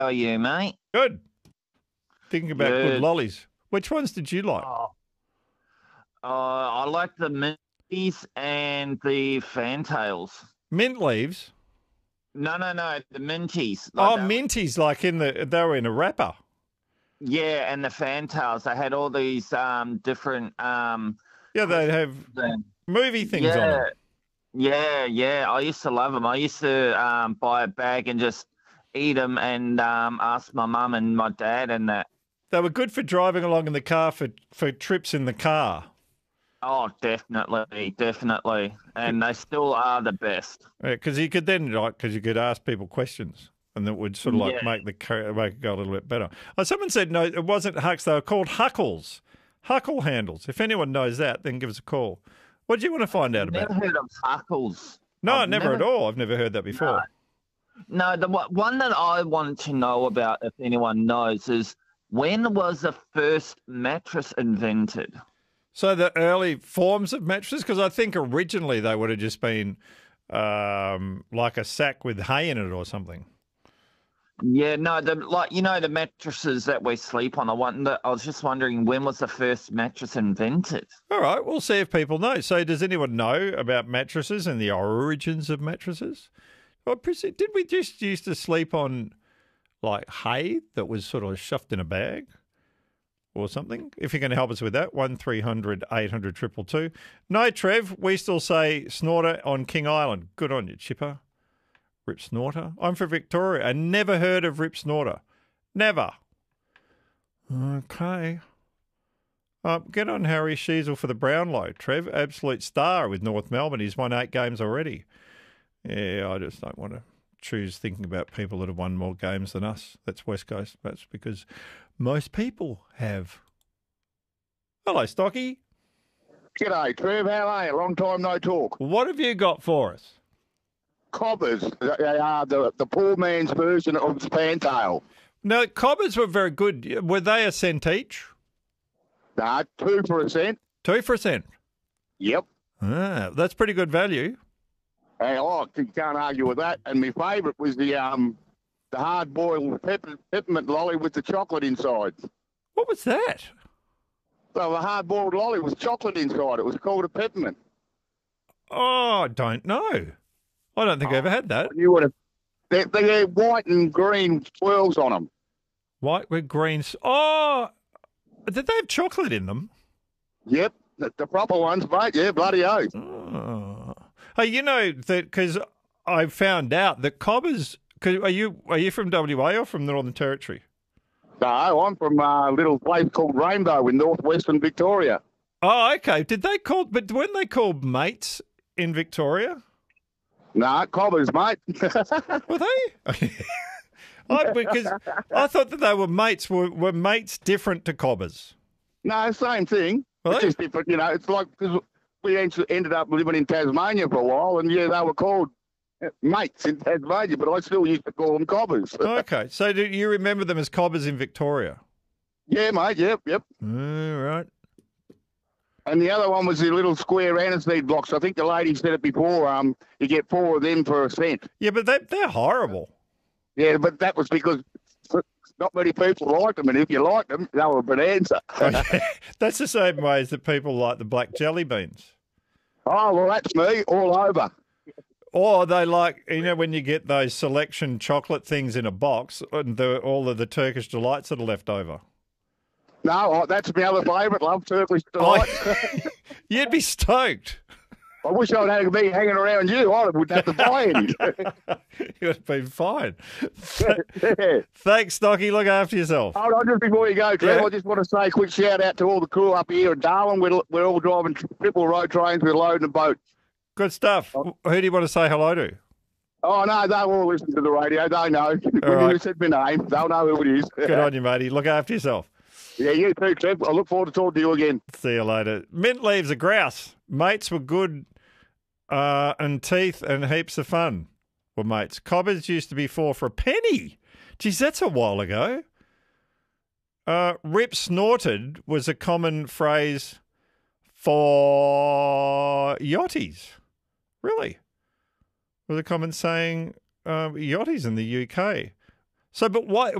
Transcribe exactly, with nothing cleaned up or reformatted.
are you, mate? Good. Thinking about good, Good. lollies. Which ones did you like? Oh, uh, I like the minties and the fantails. Mint leaves. No, no, no, the minties. Like Oh, they were- minties, like in the they were in a wrapper. yeah, and the fantails. They had all these um different um. Yeah, they have the- movie things on yeah, them. yeah, yeah. I used to love them. I used to um buy a bag and just eat them and um ask my mum and my dad and that. They were good for driving along in the car for, for trips in the car. Oh, definitely, definitely, and they still are the best. Because you could then, like, because you could ask people questions, and that would sort of like Yeah. make the car- make it go a little bit better. Oh, someone said no, it wasn't hucks. They were called huckles, huckle handles. If anyone knows that, then give us a call. What do you want to find out Never about? heard of Huckles. No, I've never, at all. I've never heard that before. No, the one one that I wanted to know about, if anyone knows, is when was the first mattress invented? So the early forms of mattresses, because I think originally they would have just been um, like a sack with hay in it or something. Yeah, no, the like you know the mattresses that we sleep on. I wonder. I was just wondering when was the first mattress invented? All right, we'll see if people know. So does anyone know about mattresses and the origins of mattresses? Well, Prissy, did we just used to sleep on like hay that was sort of shoved in a bag or something? If you can help us with that, one three hundred eight hundred two two two. No, Trev, we still say Snorter on King Island. Good on you, Chipper. Rip Snorter. I'm from Victoria. I never heard of Rip Snorter. Never. Okay. Uh, get on Harry Sheasel for the Brownlow, Trev. Absolute star with North Melbourne. He's won eight games already. Yeah, I just don't want to choose thinking about people that have won more games than us. That's West Coast. That's because most people have. Hello, Stocky. G'day, Trev. How are you? Long time no talk. What have you got for us? Cobbers. They are the, the poor man's version of Fantail. No, Cobbers were very good. Were they a cent each? Nah, two for a cent. Two for a cent. Yep. Ah, that's pretty good value. Hey, oh, you can't argue with that. And my favourite was the um the hard boiled pepper, peppermint lolly with the chocolate inside. What was that? So the hard boiled lolly was chocolate inside. It was called a peppermint. Oh, I don't know. I don't think I ever had that. You would have. They, they had white and green swirls on them. White with greens. Oh, did they have chocolate in them? Yep, the, the proper ones, mate. Yeah, bloody oath. Oh. Hey, you know that because I found out that Cobbers. Cause are you are you from W A or from the Northern Territory? No, I'm from a little place called Rainbow in northwestern Victoria. Oh, okay. Did they call? But when they called mates in Victoria, Nah, cobbers, mate. were they? I, because I thought that they were mates. Were, were mates different to Cobbers? No, same thing. Were It's they? just different, you know. It's like because we en- ended up living in Tasmania for a while, and yeah, they were called uh, mates in Tasmania, but I still used to call them cobbers. Okay. So do you remember them as Cobbers in Victoria? Yeah, mate. Yep, yep. All right. And the other one was the little square aniseed blocks. I think the lady said it before. Um, you get four of them for a cent. Yeah, but they, they're horrible. Yeah, but that was because not many people liked them, and if you liked them, they were a bonanza. That's the same way as that people like the black jelly beans. Oh, well, that's me all over. Or they like, you know, when you get those selection chocolate things in a box and the, all of the Turkish delights that are left over. No, oh, that's my other favourite. Love Turkish Oh, delight. you'd be stoked. I wish I'd had me hanging around you. I wouldn't have to buy any. You would have been fine. Yeah. Thanks, Stocky. Look after yourself. Hold on, just before you go, Trev, Yeah. I just want to say a quick shout out to all the crew up here in Darwin. We're, we're all driving triple road trains. We're loading a boat. Good stuff. Who do you want to say hello to? Oh, no, they all listen to the radio. They know. When right. you said my name, they'll know who it is. Good on you, matey. Look after yourself. Yeah, you too, Trev. I look forward to talking to you again. See you later. Mint leaves a grouse. Mates were good uh, and teeth and heaps of fun were mates. Cobbers used to be four for a penny. Geez, that's a while ago. Uh, rip snorted was a common phrase for yachties. Really? Was a common saying uh, yachties in the U K. So, but why?